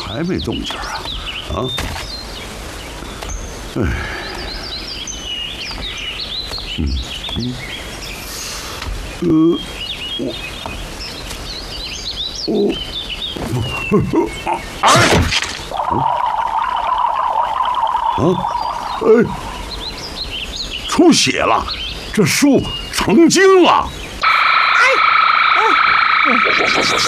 还没动静啊？啊？哎，出血了，这树成精了。